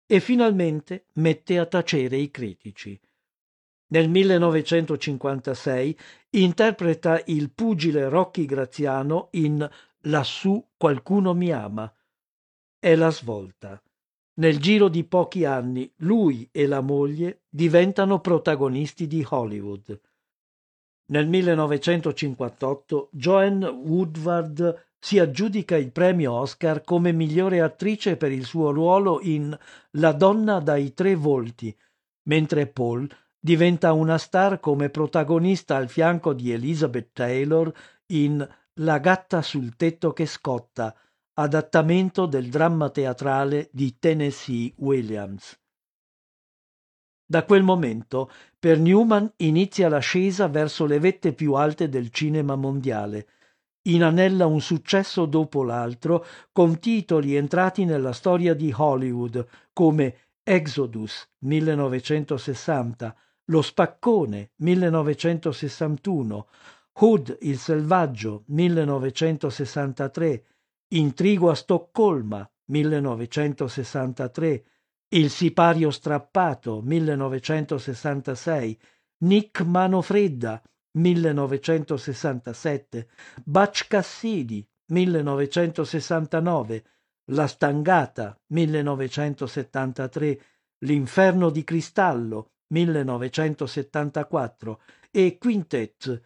e finalmente mette a tacere i critici. Nel 1956 interpreta il pugile Rocky Graziano in Lassù qualcuno mi ama. È la svolta. Nel giro di pochi anni lui e la moglie diventano protagonisti di Hollywood. Nel 1958 Joanne Woodward si aggiudica il premio Oscar come migliore attrice per il suo ruolo in La donna dai tre volti, mentre Paul diventa una star come protagonista al fianco di Elizabeth Taylor in La gatta sul tetto che scotta, adattamento del dramma teatrale di Tennessee Williams. Da quel momento per Newman inizia l'ascesa verso le vette più alte del cinema mondiale. Inanella un successo dopo l'altro con titoli entrati nella storia di Hollywood come Exodus 1960, Lo spaccone 1961, Hood il selvaggio 1963, Intrigo a Stoccolma 1963, Il sipario strappato 1966, Nick Manofredda 1967, Butch Cassidy 1969, La stangata 1973, L'inferno di cristallo 1974 e Quintet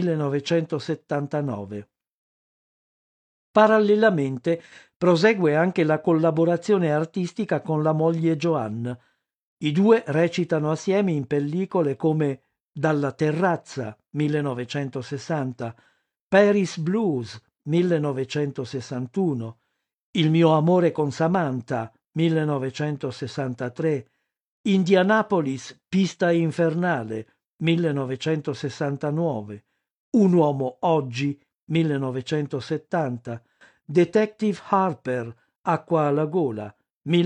1979. Parallelamente prosegue anche la collaborazione artistica con la moglie Joanne. I due recitano assieme in pellicole come Dalla terrazza 1960, Paris Blues 1961, Il mio amore con Samantha 1963, Indianapolis pista infernale 1969, Un uomo oggi 1970, Detective Harper, Acqua alla gola,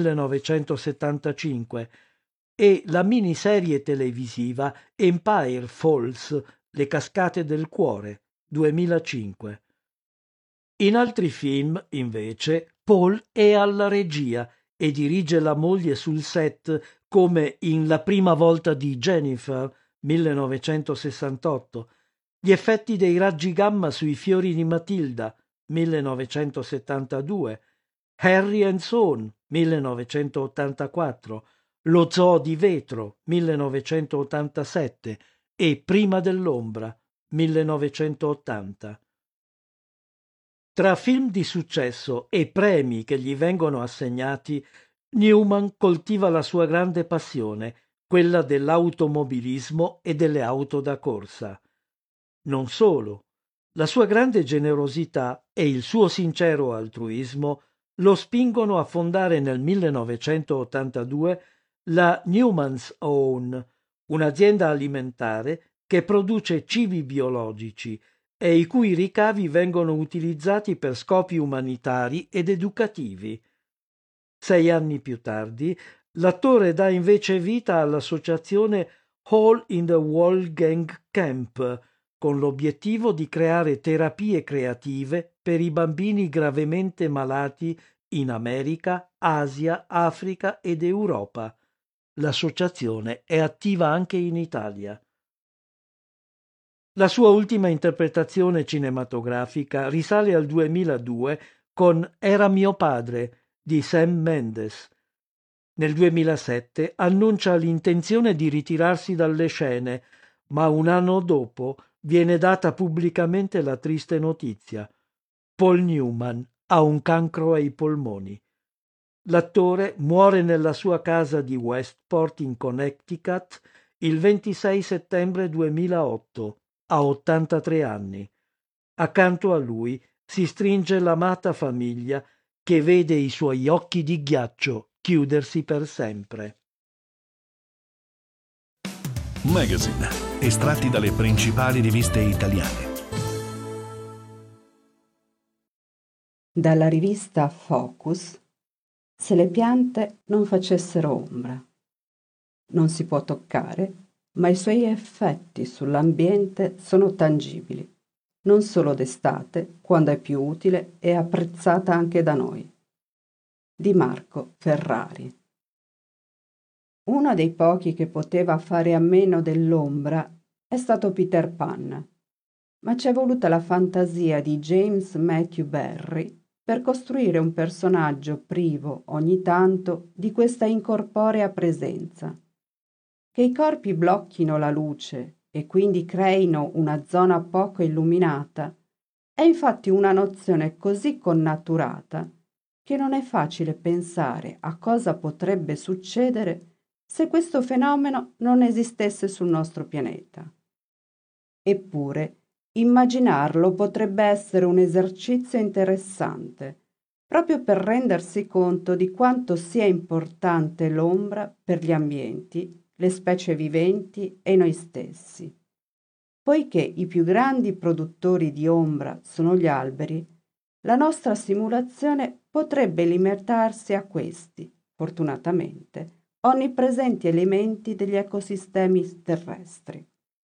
1975, e la miniserie televisiva Empire Falls, Le cascate del cuore, 2005. In altri film, invece, Paul è alla regia e dirige la moglie sul set come in La prima volta di Jennifer, 1968, Gli effetti dei raggi gamma sui fiori di Matilda, 1972, Harry and Son, 1984, Lo zoo di vetro, 1987 e Prima dell'ombra, 1980. Tra film di successo e premi che gli vengono assegnati, Newman coltiva la sua grande passione, quella dell'automobilismo e delle auto da corsa. Non solo, la sua grande generosità e il suo sincero altruismo lo spingono a fondare nel 1982 la Newman's Own, un'azienda alimentare che produce cibi biologici e i cui ricavi vengono utilizzati per scopi umanitari ed educativi. 6 anni più tardi, l'attore dà invece vita all'associazione Hole in the Wall Gang Camp, con l'obiettivo di creare terapie creative per i bambini gravemente malati in America, Asia, Africa ed Europa. L'associazione è attiva anche in Italia. La sua ultima interpretazione cinematografica risale al 2002 con Era mio padre di Sam Mendes. Nel 2007 annuncia l'intenzione di ritirarsi dalle scene, ma un anno dopo viene data pubblicamente la triste notizia. Paul Newman ha un cancro ai polmoni. L'attore muore nella sua casa di Westport in Connecticut il 26 settembre 2008, a 83 anni. Accanto a lui si stringe l'amata famiglia che vede i suoi occhi di ghiaccio chiudersi per sempre. Magazine, estratti dalle principali riviste italiane. Dalla rivista Focus, Se le piante non facessero ombra. Non si può toccare, ma i suoi effetti sull'ambiente sono tangibili, non solo d'estate, quando è più utile e apprezzata anche da noi. Di Marco Ferrari. Uno dei pochi che poteva fare a meno dell'ombra è stato Peter Pan, ma c'è voluta la fantasia di James Matthew Barrie per costruire un personaggio privo ogni tanto di questa incorporea presenza. Che i corpi blocchino la luce e quindi creino una zona poco illuminata è infatti una nozione così connaturata che non è facile pensare a cosa potrebbe succedere se questo fenomeno non esistesse sul nostro pianeta. Eppure, immaginarlo potrebbe essere un esercizio interessante, proprio per rendersi conto di quanto sia importante l'ombra per gli ambienti, le specie viventi e noi stessi. Poiché i più grandi produttori di ombra sono gli alberi, la nostra simulazione potrebbe limitarsi a questi, fortunatamente, onnipresenti elementi degli ecosistemi terrestri.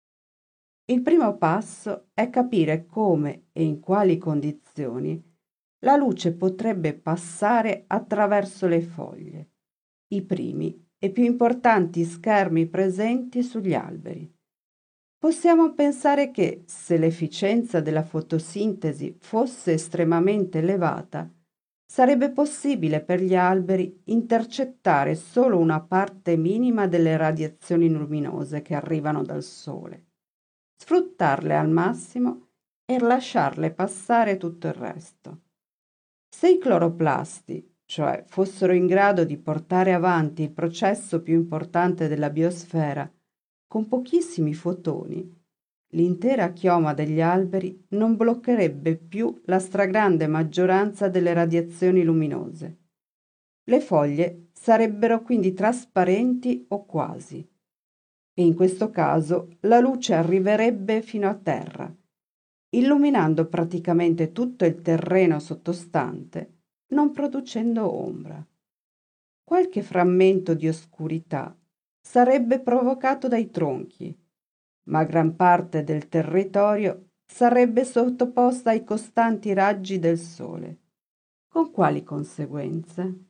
Il primo passo è capire come e in quali condizioni la luce potrebbe passare attraverso le foglie, i primi e più importanti schermi presenti sugli alberi. Possiamo pensare che, se l'efficienza della fotosintesi fosse estremamente elevata, sarebbe possibile per gli alberi intercettare solo una parte minima delle radiazioni luminose che arrivano dal Sole, sfruttarle al massimo e lasciarle passare tutto il resto. Se i cloroplasti, cioè, fossero in grado di portare avanti il processo più importante della biosfera, con pochissimi fotoni, l'intera chioma degli alberi non bloccherebbe più la stragrande maggioranza delle radiazioni luminose. Le foglie sarebbero quindi trasparenti o quasi, e in questo caso la luce arriverebbe fino a terra, illuminando praticamente tutto il terreno sottostante, non producendo ombra. Qualche frammento di oscurità sarebbe provocato dai tronchi, ma gran parte del territorio sarebbe sottoposta ai costanti raggi del sole. Con quali conseguenze?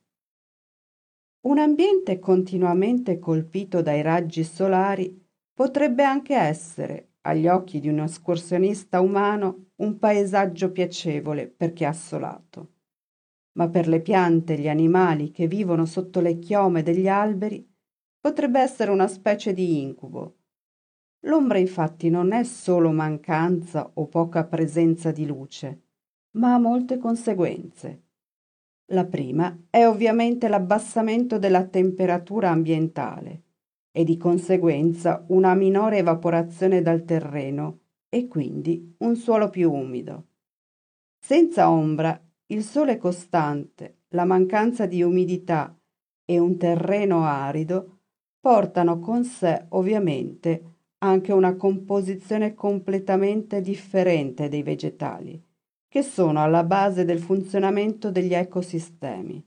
Un ambiente continuamente colpito dai raggi solari potrebbe anche essere, agli occhi di un escursionista umano, un paesaggio piacevole perché assolato. Ma per le piante e gli animali che vivono sotto le chiome degli alberi potrebbe essere una specie di incubo. L'ombra infatti non è solo mancanza o poca presenza di luce, ma ha molte conseguenze. La prima è ovviamente l'abbassamento della temperatura ambientale e di conseguenza una minore evaporazione dal terreno e quindi un suolo più umido. Senza ombra, il sole costante, la mancanza di umidità e un terreno arido portano con sé ovviamente anche una composizione completamente differente dei vegetali, che sono alla base del funzionamento degli ecosistemi.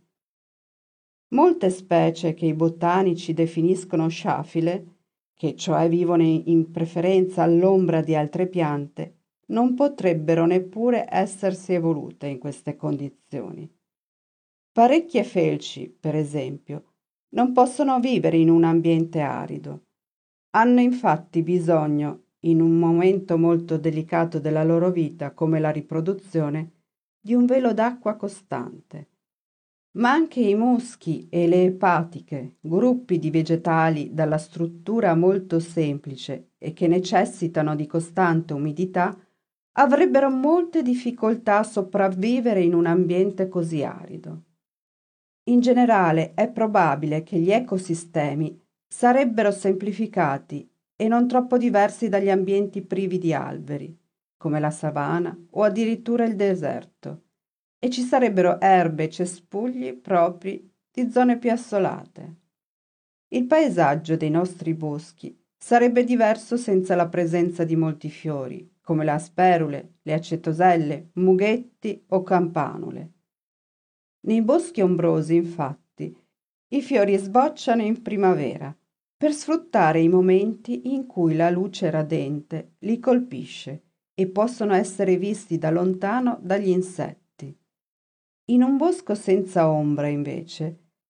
Molte specie che i botanici definiscono sciafile, che cioè vivono in preferenza all'ombra di altre piante, non potrebbero neppure essersi evolute in queste condizioni. Parecchie felci, per esempio, non possono vivere in un ambiente arido. Hanno infatti bisogno, in un momento molto delicato della loro vita come la riproduzione, di un velo d'acqua costante. Ma anche i muschi e le epatiche, gruppi di vegetali dalla struttura molto semplice e che necessitano di costante umidità, avrebbero molte difficoltà a sopravvivere in un ambiente così arido. In generale è probabile che gli ecosistemi sarebbero semplificati e non troppo diversi dagli ambienti privi di alberi, come la savana o addirittura il deserto, e ci sarebbero erbe e cespugli propri di zone più assolate. Il paesaggio dei nostri boschi sarebbe diverso senza la presenza di molti fiori, come le asperule, le acetoselle, mughetti o campanule. Nei boschi ombrosi, infatti, i fiori sbocciano in primavera per sfruttare i momenti in cui la luce radente li colpisce e possono essere visti da lontano dagli insetti. In un bosco senza ombra, invece,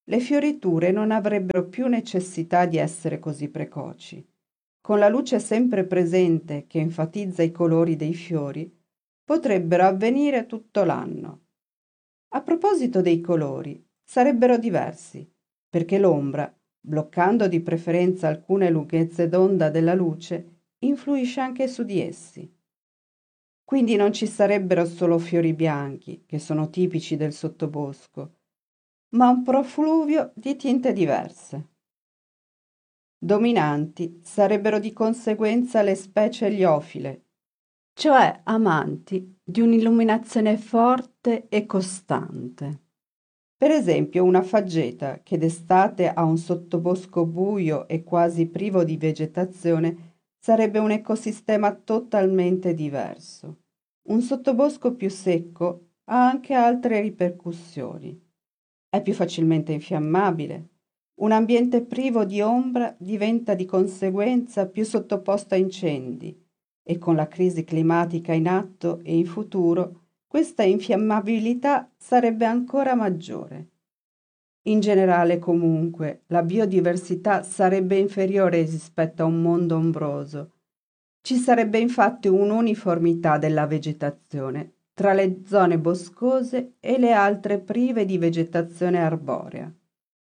le fioriture non avrebbero più necessità di essere così precoci. Con la luce sempre presente che enfatizza i colori dei fiori, potrebbero avvenire tutto l'anno. A proposito dei colori, sarebbero diversi, perché l'ombra, bloccando di preferenza alcune lunghezze d'onda della luce, influisce anche su di essi. Quindi non ci sarebbero solo fiori bianchi, che sono tipici del sottobosco, ma un profluvio di tinte diverse. Dominanti sarebbero di conseguenza le specie eliofile, cioè amanti di un'illuminazione forte e costante. Per esempio una faggeta che d'estate ha un sottobosco buio e quasi privo di vegetazione sarebbe un ecosistema totalmente diverso. Un sottobosco più secco ha anche altre ripercussioni. È più facilmente infiammabile. Un ambiente privo di ombra diventa di conseguenza più sottoposto a incendi e con la crisi climatica in atto e in futuro questa infiammabilità sarebbe ancora maggiore. In generale, comunque, la biodiversità sarebbe inferiore rispetto a un mondo ombroso. Ci sarebbe infatti un'uniformità della vegetazione tra le zone boscose e le altre prive di vegetazione arborea.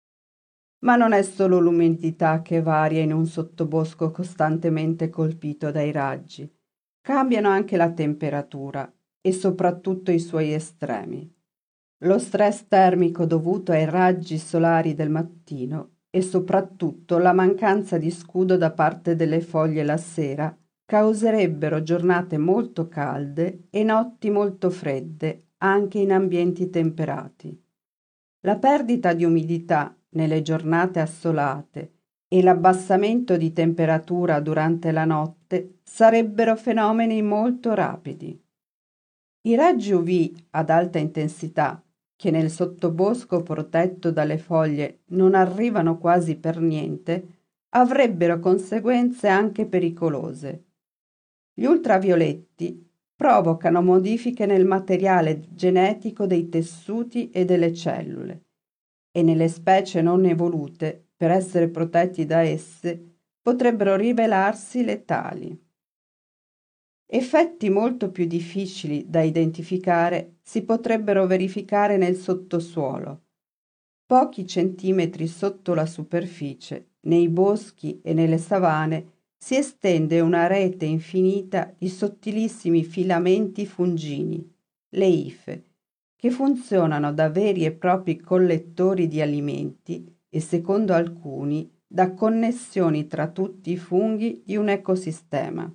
Ma non è solo l'umidità che varia in un sottobosco costantemente colpito dai raggi. Cambiano anche la temperatura e soprattutto i suoi estremi. Lo stress termico dovuto ai raggi solari del mattino e soprattutto la mancanza di scudo da parte delle foglie la sera causerebbero giornate molto calde e notti molto fredde anche in ambienti temperati. La perdita di umidità nelle giornate assolate e l'abbassamento di temperatura durante la notte sarebbero fenomeni molto rapidi. I raggi UV ad alta intensità, che nel sottobosco protetto dalle foglie non arrivano quasi per niente, avrebbero conseguenze anche pericolose. Gli ultravioletti provocano modifiche nel materiale genetico dei tessuti e delle cellule e nelle specie non evolute, per essere protetti da esse, potrebbero rivelarsi letali. Effetti molto più difficili da identificare si potrebbero verificare nel sottosuolo. Pochi centimetri sotto la superficie, nei boschi e nelle savane, si estende una rete infinita di sottilissimi filamenti fungini, le ife, che funzionano da veri e propri collettori di alimenti e, secondo alcuni, da connessioni tra tutti i funghi di un ecosistema.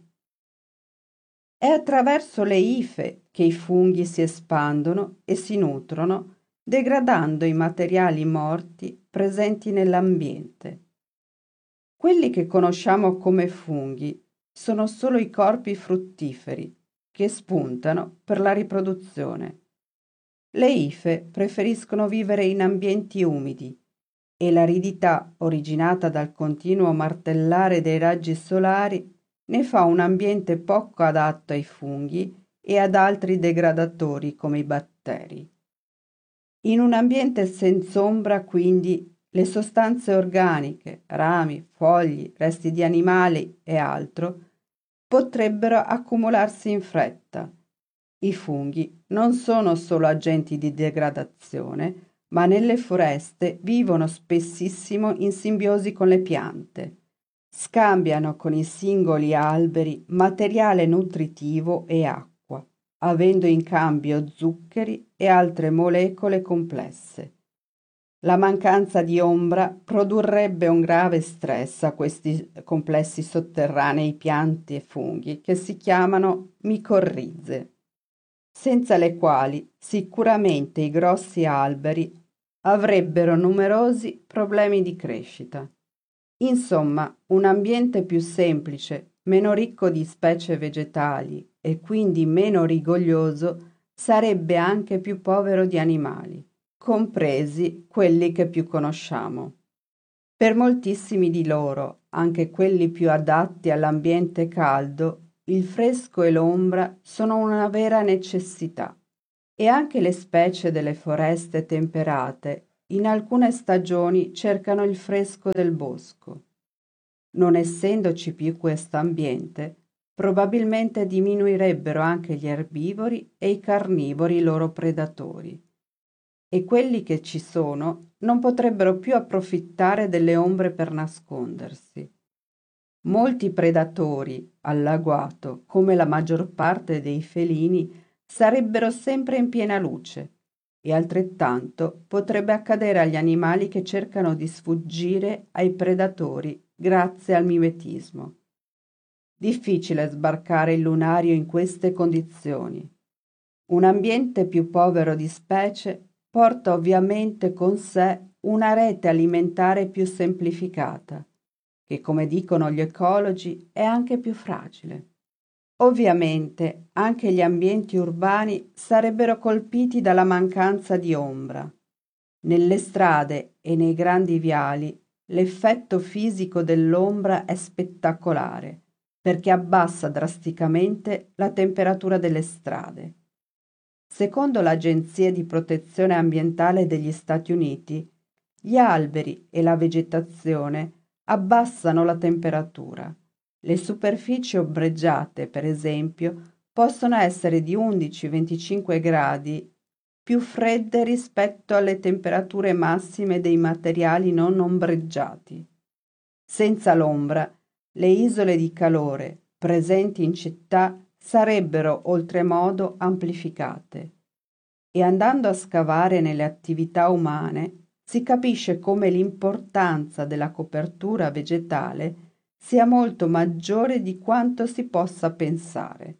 È attraverso le ife che i funghi si espandono e si nutrono, degradando i materiali morti presenti nell'ambiente. Quelli che conosciamo come funghi sono solo i corpi fruttiferi che spuntano per la riproduzione. Le ife preferiscono vivere in ambienti umidi e l'aridità originata dal continuo martellare dei raggi solari ne fa un ambiente poco adatto ai funghi e ad altri degradatori come i batteri. In un ambiente senza ombra, quindi, le sostanze organiche, rami, fogli, resti di animali e altro, potrebbero accumularsi in fretta. I funghi non sono solo agenti di degradazione, ma nelle foreste vivono spessissimo in simbiosi con le piante. Scambiano con i singoli alberi materiale nutritivo e acqua, avendo in cambio zuccheri e altre molecole complesse. La mancanza di ombra produrrebbe un grave stress a questi complessi sotterranei piante e funghi che si chiamano micorrize, senza le quali sicuramente i grossi alberi avrebbero numerosi problemi di crescita. Insomma, un ambiente più semplice, meno ricco di specie vegetali e quindi meno rigoglioso, sarebbe anche più povero di animali, compresi quelli che più conosciamo. Per moltissimi di loro, anche quelli più adatti all'ambiente caldo, il fresco e l'ombra sono una vera necessità. E anche le specie delle foreste temperate in alcune stagioni cercano il fresco del bosco. Non essendoci più questo ambiente, probabilmente diminuirebbero anche gli erbivori e i carnivori loro predatori. E quelli che ci sono non potrebbero più approfittare delle ombre per nascondersi. Molti predatori, all'agguato, come la maggior parte dei felini, sarebbero sempre in piena luce, e altrettanto potrebbe accadere agli animali che cercano di sfuggire ai predatori grazie al mimetismo. Difficile sbarcare il lunario in queste condizioni. Un ambiente più povero di specie porta ovviamente con sé una rete alimentare più semplificata, che, come dicono gli ecologi, è anche più fragile. Ovviamente anche gli ambienti urbani sarebbero colpiti dalla mancanza di ombra. Nelle strade e nei grandi viali l'effetto fisico dell'ombra è spettacolare, perché abbassa drasticamente la temperatura delle strade. Secondo l'Agenzia di Protezione Ambientale degli Stati Uniti, gli alberi e la vegetazione abbassano la temperatura. Le superfici ombreggiate, per esempio, possono essere di 11-25 gradi più fredde rispetto alle temperature massime dei materiali non ombreggiati. Senza l'ombra, le isole di calore presenti in città sarebbero oltremodo amplificate. E andando a scavare nelle attività umane si capisce come l'importanza della copertura vegetale sia molto maggiore di quanto si possa pensare.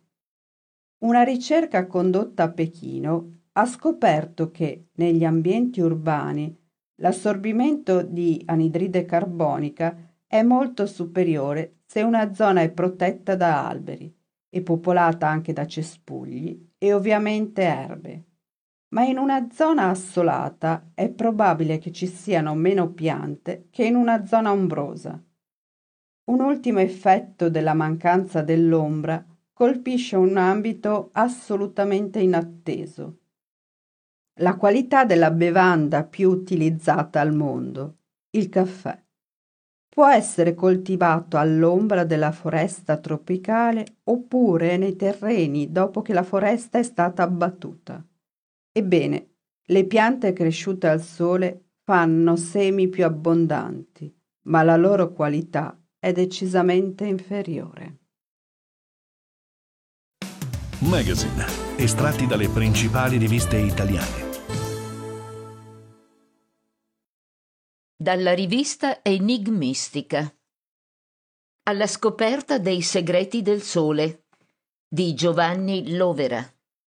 Una ricerca condotta a Pechino ha scoperto che negli ambienti urbani l'assorbimento di anidride carbonica è molto superiore se una zona è protetta da alberi e popolata anche da cespugli e ovviamente erbe. Ma in una zona assolata è probabile che ci siano meno piante che in una zona ombrosa. Un ultimo effetto della mancanza dell'ombra colpisce un ambito assolutamente inatteso: la qualità della bevanda più utilizzata al mondo, il caffè. Può essere coltivato all'ombra della foresta tropicale oppure nei terreni dopo che la foresta è stata abbattuta. Ebbene, le piante cresciute al sole fanno semi più abbondanti, ma la loro qualità è decisamente inferiore. Magazine, estratti dalle principali riviste italiane. Dalla rivista Enigmistica. Alla scoperta dei segreti del sole di Giovanni Lovera.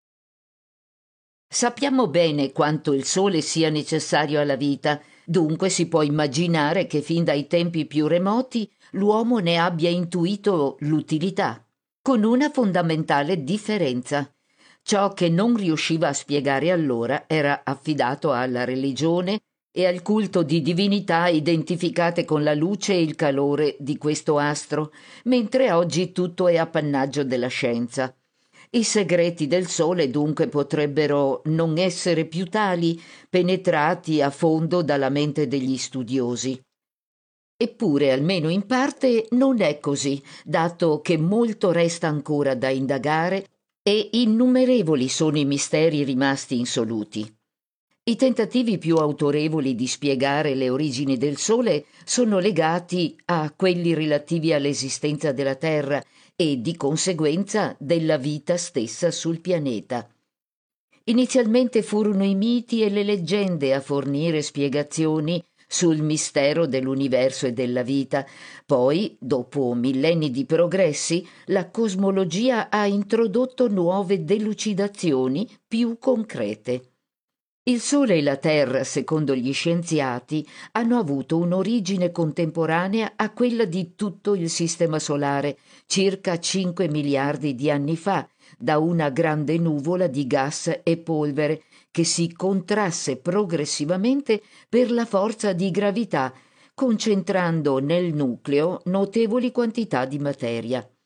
Sappiamo bene quanto il sole sia necessario alla vita, dunque si può immaginare che fin dai tempi più remoti l'uomo ne abbia intuito l'utilità, con una fondamentale differenza. Ciò che non riusciva a spiegare allora era affidato alla religione e al culto di divinità identificate con la luce e il calore di questo astro, mentre oggi tutto è appannaggio della scienza. I segreti del sole dunque potrebbero non essere più tali, penetrati a fondo dalla mente degli studiosi. Eppure, almeno in parte, non è così, dato che molto resta ancora da indagare e innumerevoli sono i misteri rimasti insoluti. I tentativi più autorevoli di spiegare le origini del Sole sono legati a quelli relativi all'esistenza della Terra e, di conseguenza, della vita stessa sul pianeta. Inizialmente furono i miti e le leggende a fornire spiegazioni sul mistero dell'universo e della vita. Poi, dopo millenni di progressi, la cosmologia ha introdotto nuove delucidazioni più concrete. Il Sole e la Terra, secondo gli scienziati, hanno avuto un'origine contemporanea a quella di tutto il Sistema Solare, circa 5 miliardi di anni fa, da una grande nuvola di gas e polvere che si contrasse progressivamente per la forza di gravità, concentrando nel nucleo notevoli quantità di materia.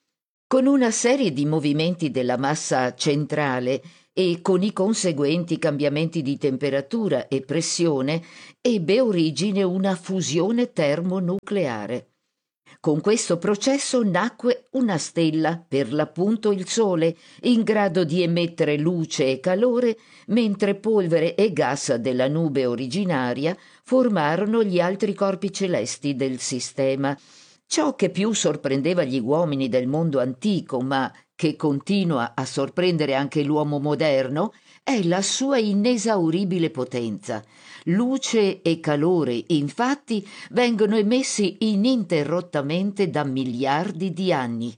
Con una serie di movimenti della massa centrale e con i conseguenti cambiamenti di temperatura e pressione, ebbe origine una fusione termonucleare. Con questo processo nacque una stella, per l'appunto il Sole, in grado di emettere luce e calore, mentre polvere e gas della nube originaria formarono gli altri corpi celesti del sistema. Ciò che più sorprendeva gli uomini del mondo antico, ma che continua a sorprendere anche l'uomo moderno, è la sua inesauribile potenza. Luce e calore, infatti, vengono emessi ininterrottamente da miliardi di anni.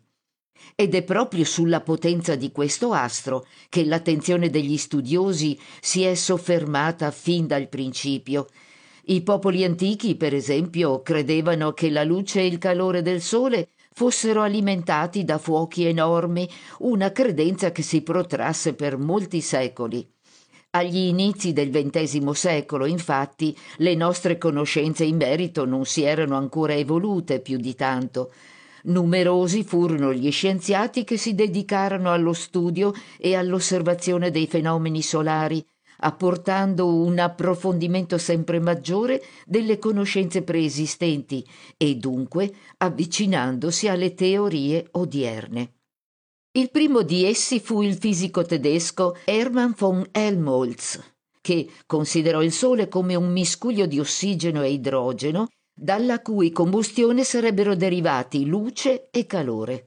Ed è proprio sulla potenza di questo astro che l'attenzione degli studiosi si è soffermata fin dal principio. I popoli antichi, per esempio, credevano che la luce e il calore del Sole fossero alimentati da fuochi enormi, una credenza che si protrasse per molti secoli. Agli inizi del XX secolo, infatti, le nostre conoscenze in merito non si erano ancora evolute più di tanto. Numerosi furono gli scienziati che si dedicarono allo studio e all'osservazione dei fenomeni solari, apportando un approfondimento sempre maggiore delle conoscenze preesistenti e dunque avvicinandosi alle teorie odierne. Il primo di essi fu il fisico tedesco Hermann von Helmholtz, che considerò il Sole come un miscuglio di ossigeno e idrogeno, dalla cui combustione sarebbero derivati luce e calore.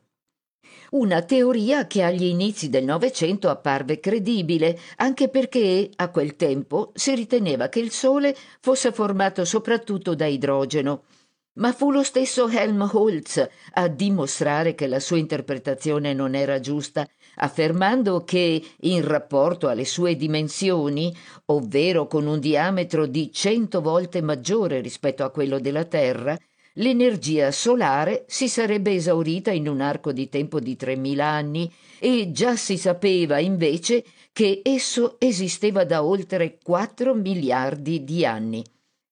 Una teoria che agli inizi del Novecento apparve credibile, anche perché a quel tempo si riteneva che il Sole fosse formato soprattutto da idrogeno. Ma fu lo stesso Helmholtz a dimostrare che la sua interpretazione non era giusta, affermando che, in rapporto alle sue dimensioni, ovvero con un diametro di 100 volte maggiore rispetto a quello della Terra, l'energia solare si sarebbe esaurita in un arco di tempo di 3000 anni e già si sapeva invece che esso esisteva da oltre 4 miliardi di anni.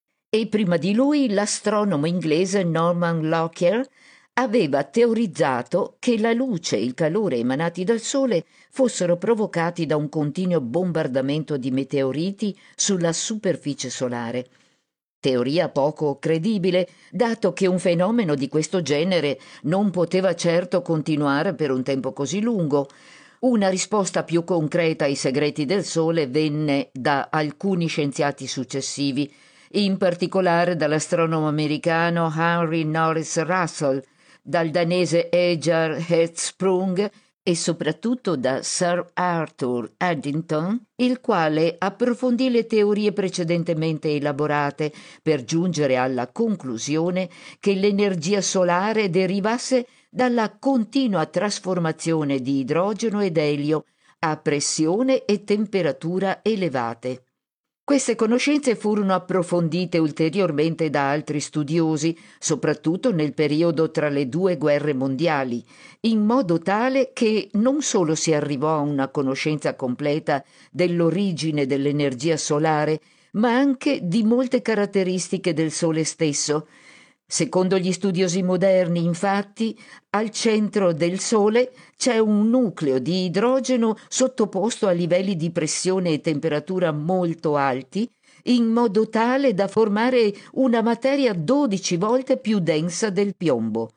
E prima di lui l'astronomo inglese Norman Lockyer aveva teorizzato che la luce e il calore emanati dal Sole fossero provocati da un continuo bombardamento di meteoriti sulla superficie solare. Teoria poco credibile, dato che un fenomeno di questo genere non poteva certo continuare per un tempo così lungo. Una risposta più concreta ai segreti del Sole venne da alcuni scienziati successivi, in particolare dall'astronomo americano Henry Norris Russell, dal danese Ejar Hertzsprung e soprattutto da Sir Arthur Eddington, il quale approfondì le teorie precedentemente elaborate per giungere alla conclusione che l'energia solare derivasse dalla continua trasformazione di idrogeno ed elio a pressione e temperatura elevate. Queste conoscenze furono approfondite ulteriormente da altri studiosi, soprattutto nel periodo tra le 2 guerre mondiali, in modo tale che non solo si arrivò a una conoscenza completa dell'origine dell'energia solare, ma anche di molte caratteristiche del Sole stesso. Secondo gli studiosi moderni, infatti, al centro del Sole c'è un nucleo di idrogeno sottoposto a livelli di pressione e temperatura molto alti, in modo tale da formare una materia 12 volte più densa del piombo.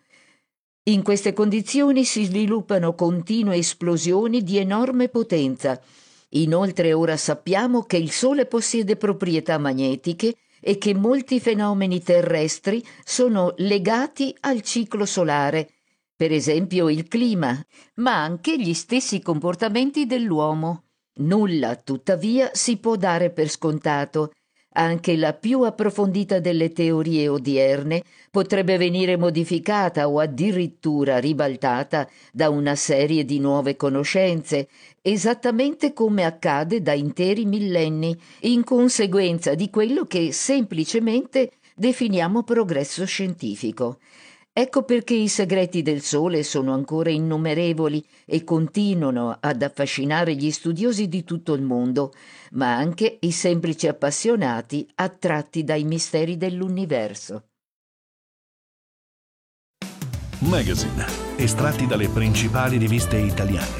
In queste condizioni si sviluppano continue esplosioni di enorme potenza. Inoltre ora sappiamo che il Sole possiede proprietà magnetiche e che molti fenomeni terrestri sono legati al ciclo solare, per esempio il clima, ma anche gli stessi comportamenti dell'uomo. Nulla, tuttavia, si può dare per scontato. Anche la più approfondita delle teorie odierne potrebbe venire modificata o addirittura ribaltata da una serie di nuove conoscenze, esattamente come accade da interi millenni, in conseguenza di quello che semplicemente definiamo progresso scientifico. Ecco perché i segreti del Sole sono ancora innumerevoli e continuano ad affascinare gli studiosi di tutto il mondo, ma anche i semplici appassionati attratti dai misteri dell'universo. Magazine, estratti dalle principali riviste italiane.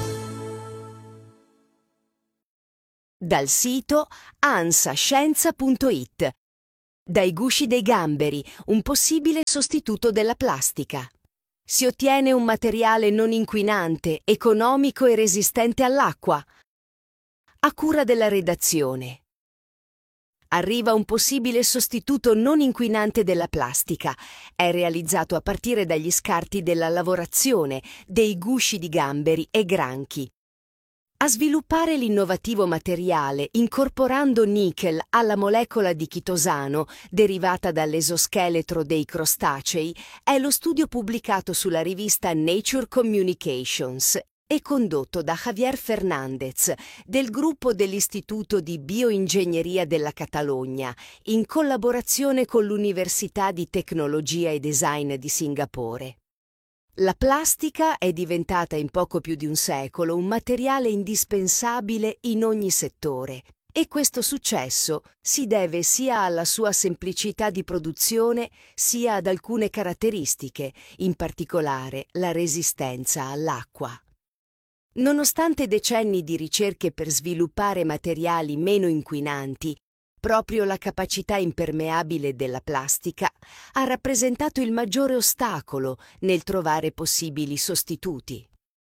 Dal sito ansascienza.it. Dai gusci dei gamberi, un possibile sostituto della plastica. Si ottiene un materiale non inquinante, economico e resistente all'acqua. A cura della redazione. Arriva un possibile sostituto non inquinante della plastica. È realizzato a partire dagli scarti della lavorazione dei gusci di gamberi e granchi. A sviluppare l'innovativo materiale incorporando nickel alla molecola di chitosano derivata dall'esoscheletro dei crostacei è lo studio pubblicato sulla rivista Nature Communications e condotto da Javier Fernández del gruppo dell'Istituto di Bioingegneria della Catalogna in collaborazione con l'Università di Tecnologia e Design di Singapore. La plastica è diventata in poco più di un secolo un materiale indispensabile in ogni settore e questo successo si deve sia alla sua semplicità di produzione sia ad alcune caratteristiche, in particolare la resistenza all'acqua. Nonostante decenni di ricerche per sviluppare materiali meno inquinanti, proprio la capacità impermeabile della plastica ha rappresentato il maggiore ostacolo nel trovare possibili sostituti.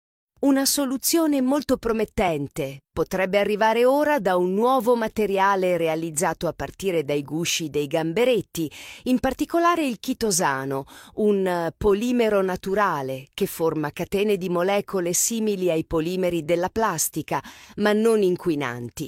Una soluzione molto promettente potrebbe arrivare ora da un nuovo materiale realizzato a partire dai gusci dei gamberetti, in particolare il chitosano, un polimero naturale che forma catene di molecole simili ai polimeri della plastica, ma non inquinanti.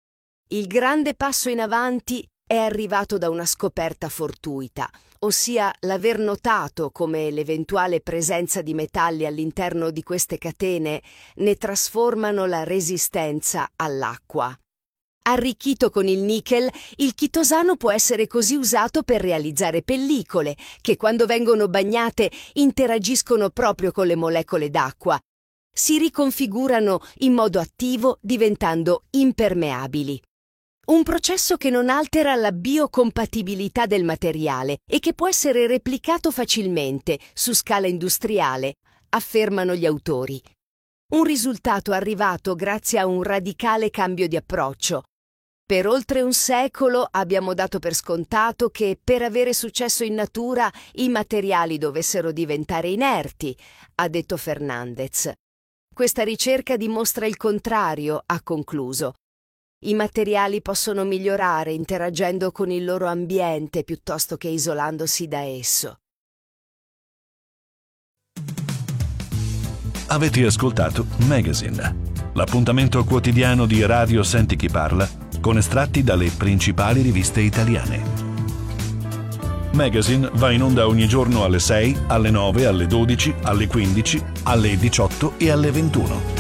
Il grande passo in avanti è arrivato da una scoperta fortuita, ossia l'aver notato come l'eventuale presenza di metalli all'interno di queste catene ne trasformano la resistenza all'acqua. Arricchito con il nickel, il chitosano può essere così usato per realizzare pellicole, che quando vengono bagnate interagiscono proprio con le molecole d'acqua. Si riconfigurano in modo attivo diventando impermeabili. Un processo che non altera la biocompatibilità del materiale e che può essere replicato facilmente su scala industriale, affermano gli autori. Un risultato arrivato grazie a un radicale cambio di approccio. Per oltre un secolo abbiamo dato per scontato che per avere successo in natura i materiali dovessero diventare inerti, ha detto Fernández. Questa ricerca dimostra il contrario, ha concluso. I materiali possono migliorare interagendo con il loro ambiente piuttosto che isolandosi da esso. Avete ascoltato Magazine, l'appuntamento quotidiano di Radio Senti Chi Parla con estratti dalle principali riviste italiane. Magazine va in onda ogni giorno alle 6, alle 9, alle 12, alle 15, alle 18 e alle 21.